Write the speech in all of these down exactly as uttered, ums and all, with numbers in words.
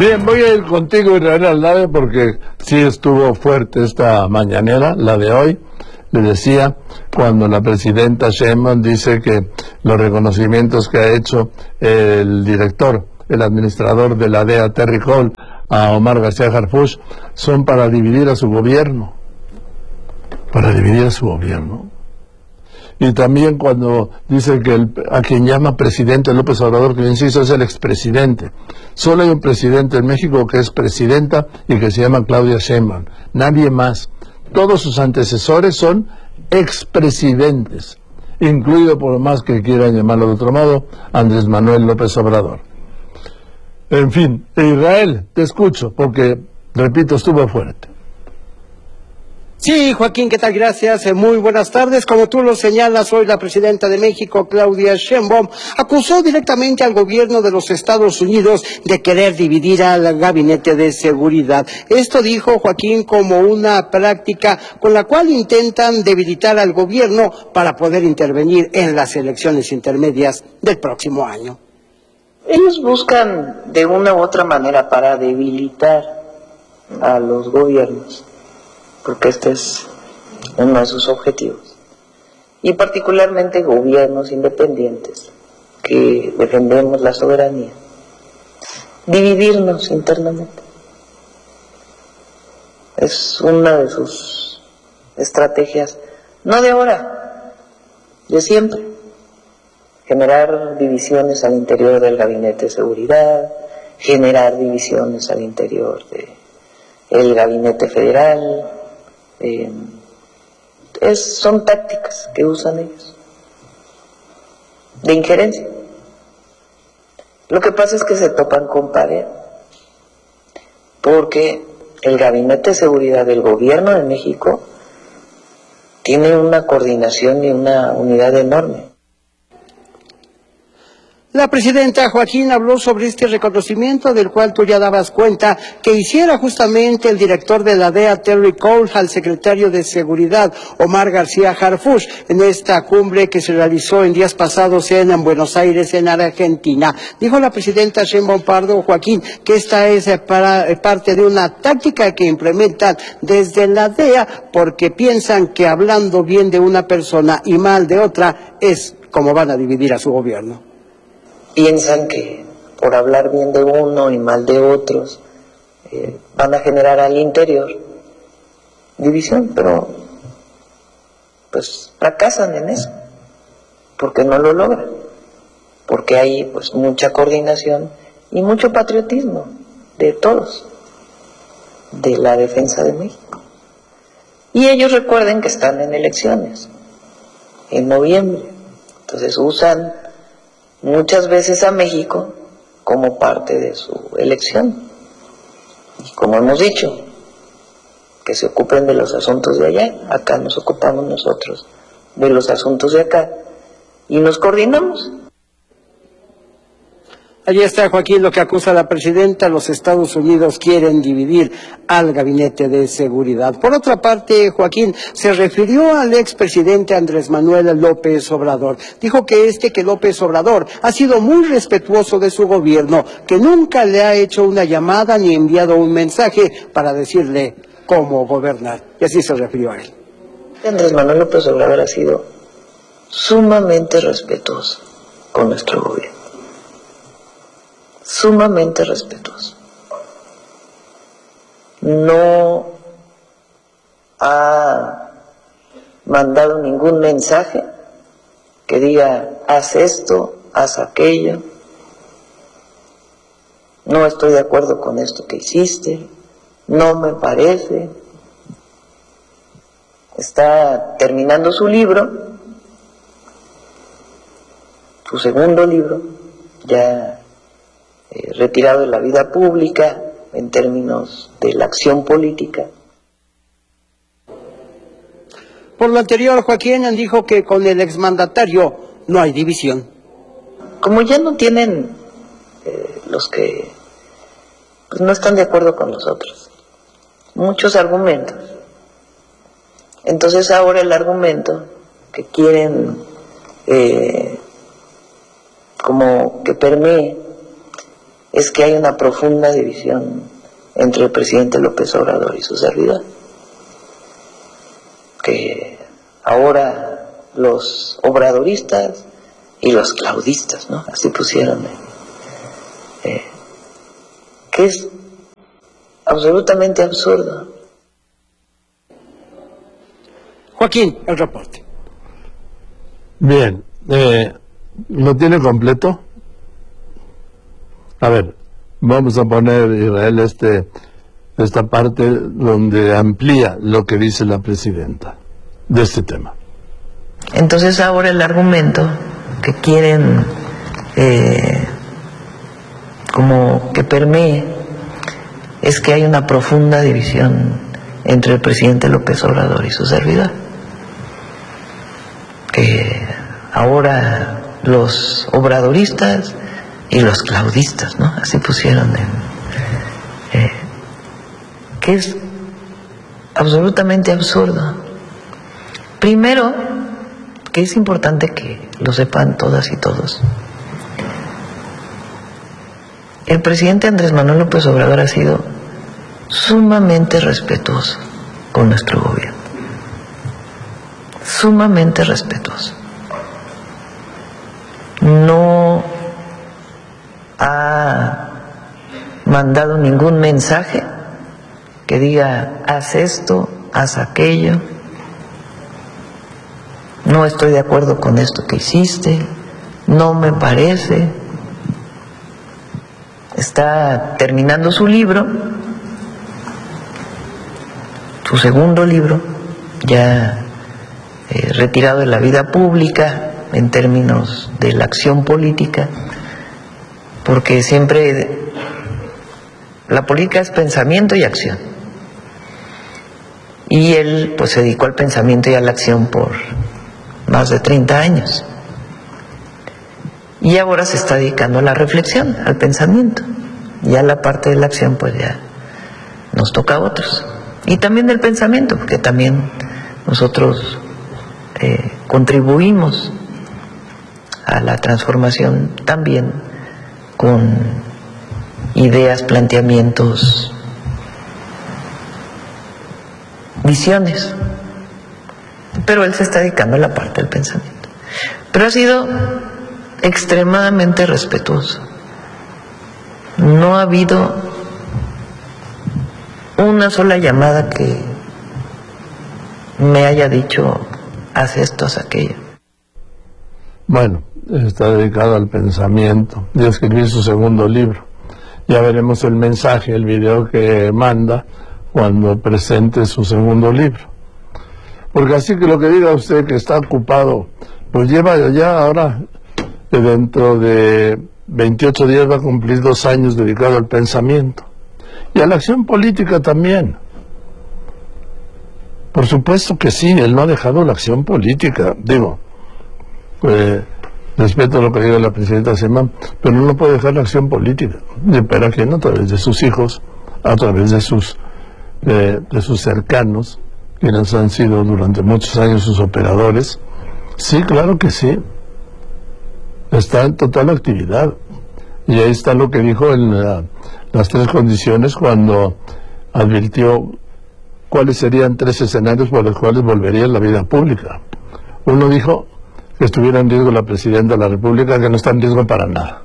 Bien, voy a ir contigo, Israel Aldave, porque sí estuvo fuerte esta mañanera, la de hoy. Le decía, cuando la presidenta Sheinbaum dice que los reconocimientos que ha hecho el director, el administrador de la D E A, Terry Hall, a Omar García Harfuch, son para dividir a su gobierno. Para dividir a su gobierno. Y también cuando dice que el, a quien llama presidente López Obrador, que insisto es el expresidente. Solo hay un presidente en México que es presidenta y que se llama Claudia Sheinbaum. Nadie más. Todos sus antecesores son expresidentes, incluido, por más que quieran llamarlo de otro modo, Andrés Manuel López Obrador. En fin, Israel, te escucho, porque, repito, estuvo fuerte. Sí, Joaquín, ¿qué tal? Gracias. Eh, muy buenas tardes. Como tú lo señalas, hoy la presidenta de México, Claudia Sheinbaum, acusó directamente al gobierno de los Estados Unidos de querer dividir al gabinete de seguridad. Esto dijo Joaquín como una práctica con la cual intentan debilitar al gobierno para poder intervenir en las elecciones intermedias del próximo año. Ellos buscan de una u otra manera para debilitar a los gobiernos, porque este es uno de sus objetivos, y particularmente gobiernos independientes que defendemos la soberanía, dividirnos internamente. Es una de sus estrategias, no de ahora, de siempre, generar divisiones al interior del gabinete de seguridad, generar divisiones al interior del gabinete federal. Eh, es, son tácticas que usan ellos de injerencia. Lo que pasa es que se topan con pared, porque el gabinete de seguridad del gobierno de México tiene una coordinación y una unidad enorme. La presidenta Joaquín habló sobre este reconocimiento del cual tú ya dabas cuenta que hiciera justamente el director de la D E A, Terry Hall, al secretario de Seguridad, Omar García Harfuch, en esta cumbre que se realizó en días pasados en Buenos Aires, en Argentina. Dijo la presidenta Sheinbaum Pardo, Joaquín, que esta es para, parte de una táctica que implementan desde la D E A porque piensan que hablando bien de una persona y mal de otra es como van a dividir a su gobierno. Piensan que por hablar bien de uno y mal de otros eh, van a generar al interior división, pero pues fracasan en eso, porque no lo logran, porque hay pues mucha coordinación y mucho patriotismo de todos, de la defensa de México. Y ellos recuerden que están en elecciones, en noviembre, entonces usan muchas veces a México como parte de su elección. Y como hemos dicho, que se ocupen de los asuntos de allá, acá nos ocupamos nosotros de los asuntos de acá y nos coordinamos. Allí está, Joaquín, lo que acusa la presidenta. Los Estados Unidos quieren dividir al gabinete de seguridad. Por otra parte, Joaquín se refirió al expresidente Andrés Manuel López Obrador. Dijo que este, que López Obrador, ha sido muy respetuoso de su gobierno, que nunca le ha hecho una llamada ni enviado un mensaje para decirle cómo gobernar. Y así se refirió a él. Andrés Manuel López Obrador ha sido sumamente respetuoso con nuestro gobierno. Sumamente respetuoso. No ha mandado ningún mensaje que diga haz esto, haz aquello, no estoy de acuerdo con esto que hiciste, no me parece. Está terminando su libro, su segundo libro, ya Eh, retirado de la vida pública en términos de la acción política. Por lo anterior, Joaquín dijo que con el exmandatario no hay división. Como ya no tienen eh, los que pues, no están de acuerdo con nosotros muchos argumentos, entonces ahora el argumento que quieren eh, como que permee es que hay una profunda división entre el presidente López Obrador y su servidor. Que ahora los obradoristas y los claudistas, ¿no? Así pusieron. Eh, que es absolutamente absurdo. Joaquín, el reporte. Bien, eh, ¿lo tiene completo? A ver, vamos a poner, Israel, este, esta parte donde amplía lo que dice la presidenta de este tema. Entonces ahora el argumento que quieren eh, como que permee es que hay una profunda división entre el presidente López Obrador y su servidor. Que ahora los obradoristas y los claudistas, ¿no? Así pusieron en, eh, que es absolutamente absurdo. Primero, que es importante que lo sepan todas y todos. El presidente Andrés Manuel López Obrador ha sido sumamente respetuoso con nuestro gobierno. Sumamente respetuoso. No ha mandado ningún mensaje que diga haz esto, haz aquello, no estoy de acuerdo con esto que hiciste, no me parece. Está terminando su libro, su segundo libro, ya eh, retirado de la vida pública en términos de la acción política, porque siempre la política es pensamiento y acción, y él pues se dedicó al pensamiento y a la acción por más de treinta años, y ahora se está dedicando a la reflexión, al pensamiento, y a la parte de la acción pues ya nos toca a otros, y también del pensamiento, porque también nosotros eh, contribuimos a la transformación también con ideas, planteamientos, visiones, pero él se está dedicando a la parte del pensamiento. Pero ha sido extremadamente respetuoso. No ha habido una sola llamada que me haya dicho haz esto, haz aquello. Bueno, está dedicado al pensamiento y a escribir su segundo libro. Ya veremos el mensaje, el video que manda cuando presente su segundo libro. Porque así que lo que diga usted que está ocupado, pues lleva ya ahora, que dentro de veintiocho días va a cumplir dos años dedicado al pensamiento. Y a la acción política también. Por supuesto que sí, él no ha dejado la acción política, digo. Eh, respeto lo que diga la presidenta Sheinbaum, pero no puede dejar la acción política. ¿Para quién? A través de sus hijos, a través de sus, eh, de sus cercanos, quienes han sido durante muchos años sus operadores. Sí, claro que sí. Está en total actividad. Y ahí está lo que dijo en la, las tres condiciones cuando advirtió cuáles serían tres escenarios por los cuales volvería a la vida pública. Uno dijo que estuviera en riesgo la presidenta de la República, que no está en riesgo para nada.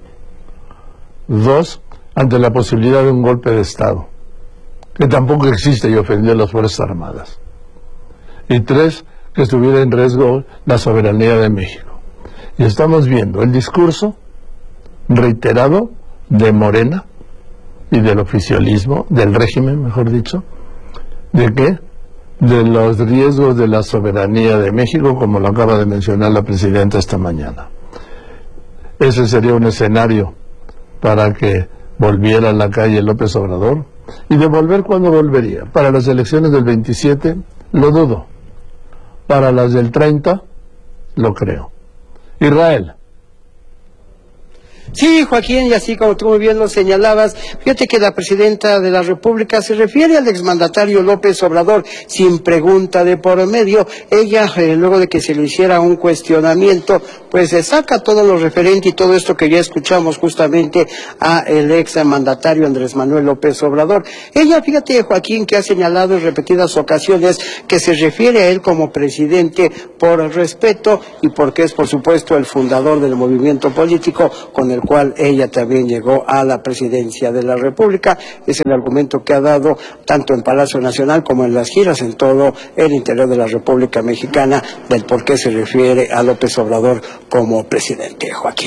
Dos, ante la posibilidad de un golpe de Estado, que tampoco existe, y ofendió a las Fuerzas Armadas. Y tres, que estuviera en riesgo la soberanía de México. Y estamos viendo el discurso reiterado de Morena y del oficialismo, del régimen, mejor dicho, ¿de qué? De los riesgos de la soberanía de México, como lo acaba de mencionar la presidenta esta mañana. Ese sería un escenario para que volviera a la calle López Obrador. Y de volver, ¿cuándo volvería? Para las elecciones del veintisiete, lo dudo. Para las del treinta, lo creo. Israel. Sí, Joaquín, y así como tú muy bien lo señalabas, fíjate que la presidenta de la República se refiere al exmandatario López Obrador sin pregunta de por medio. Ella, eh, luego de que se le hiciera un cuestionamiento, pues se saca todo lo referente y todo esto que ya escuchamos justamente a el exmandatario Andrés Manuel López Obrador. Ella, fíjate, Joaquín, que ha señalado en repetidas ocasiones que se refiere a él como presidente por respeto y porque es, por supuesto, el fundador del movimiento político con el cual ella también llegó a la presidencia de la República. Es el argumento que ha dado tanto en Palacio Nacional como en las giras en todo el interior de la República Mexicana del por qué se refiere a López Obrador como presidente. Joaquín.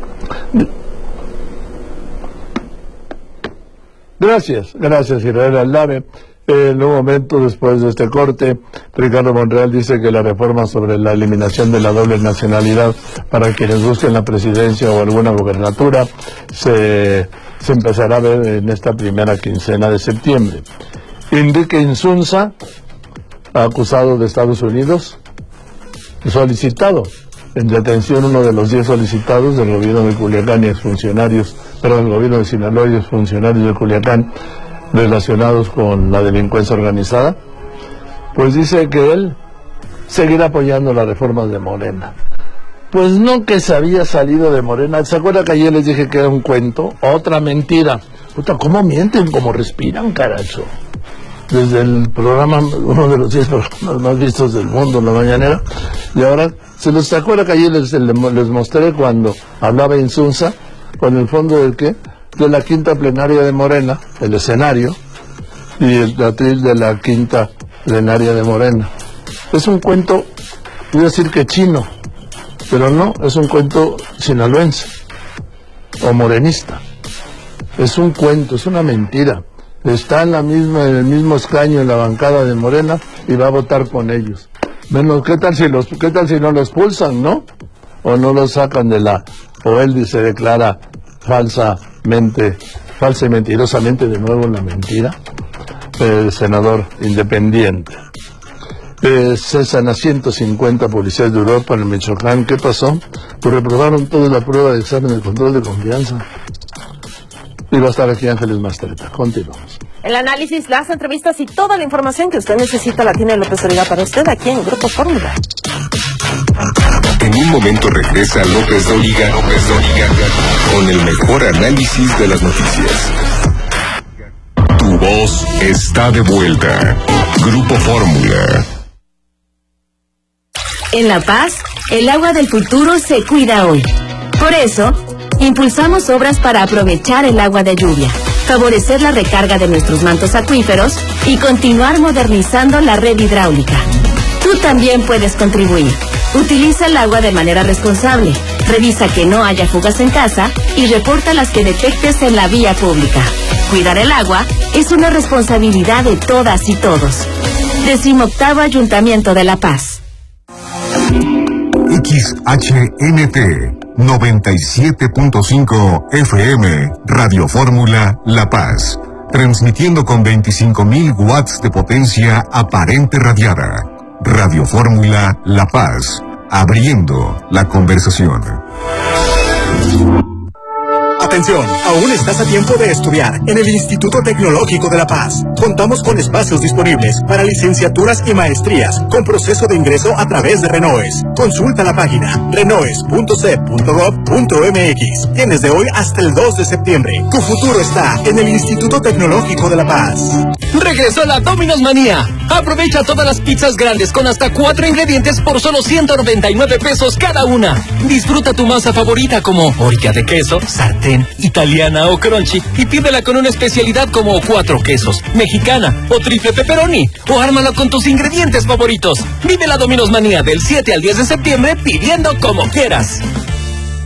Gracias, gracias Israel Aldave. En un momento después de este corte, Ricardo Monreal dice que la reforma sobre la eliminación de la doble nacionalidad para quienes busquen la presidencia o alguna gobernatura se, se empezará a ver en esta primera quincena de septiembre. Enrique Insunza, acusado de Estados Unidos, solicitado en detención, uno de los diez solicitados del gobierno de Culiacán y exfuncionarios, perdón, el gobierno de Sinaloa y exfuncionarios de Culiacán, relacionados con la delincuencia organizada, pues dice que él seguirá apoyando las reformas de Morena. Pues no, que se había salido de Morena. ¿Se acuerda que ayer les dije que era un cuento? Otra mentira. Puta, ¿cómo mienten? ¿Cómo respiran, carajo? Desde el programa, uno de los diez programas más vistos del mundo, La Mañanera, y ahora, ¿se los acuerda que ayer les, les mostré cuando hablaba Insunza, con el fondo del qué? De la quinta plenaria de Morena, el escenario, y el atril de la quinta plenaria de Morena. Es un cuento, voy a decir que chino, pero no, es un cuento sinaloense, o morenista. Es un cuento, es una mentira. Está en la misma, en el mismo escaño en la bancada de Morena y va a votar con ellos. Bueno, ¿qué tal si los, qué tal si no los expulsan, no? O no los sacan de la, o él se declara falsamente, falsa y mentirosamente de nuevo en la mentira, el senador independiente. Eh, cesan a ciento cincuenta policías de Europa en el Michoacán. ¿Qué pasó? Pues reprobaron toda la prueba de examen de control de confianza. Y va a estar aquí Ángeles Mastreta. Continuamos. El análisis, las entrevistas y toda la información que usted necesita la tiene López Dóriga para usted aquí en Grupo Fórmula. En un momento regresa López Dóriga, López Dóriga, con el mejor análisis de las noticias. Tu voz está de vuelta. Grupo Fórmula. En La Paz, el agua del futuro se cuida hoy. Por eso, impulsamos obras para aprovechar el agua de lluvia, favorecer la recarga de nuestros mantos acuíferos y continuar modernizando la red hidráulica. Tú también puedes contribuir. Utiliza el agua de manera responsable, revisa que no haya fugas en casa y reporta las que detectes en la vía pública. Cuidar el agua es una responsabilidad de todas y todos. Decimoctavo Ayuntamiento de La Paz. X H N T noventa y siete punto cinco F M, Radio Fórmula La Paz, transmitiendo con veinticinco mil watts de potencia aparente radiada. Radio Fórmula La Paz, abriendo la conversación. Atención, aún estás a tiempo de estudiar en el Instituto Tecnológico de La Paz. Contamos con espacios disponibles para licenciaturas y maestrías con proceso de ingreso a través de Renoes. Consulta la página renoes punto c e p punto gob punto m x. Tienes de hoy hasta el dos de septiembre. Tu futuro está en el Instituto Tecnológico de La Paz. Regresó la Domino's Manía. Aprovecha todas las pizzas grandes con hasta cuatro ingredientes por solo ciento noventa y nueve pesos cada una. Disfruta tu masa favorita como orica de queso, sartén, italiana o crunchy y pídela con una especialidad como cuatro quesos, mexicana o triple pepperoni, o ármala con tus ingredientes favoritos. Vive la Domino's Manía del siete al diez de septiembre pidiendo como quieras.